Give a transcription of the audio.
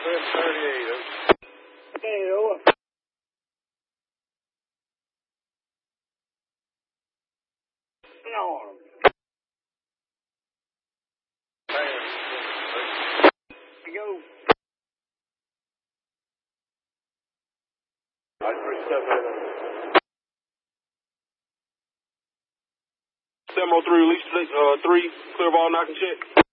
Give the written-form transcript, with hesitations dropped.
38. Hey, over. No. Go. I 37. 703, release 3, clear ball, knock and check.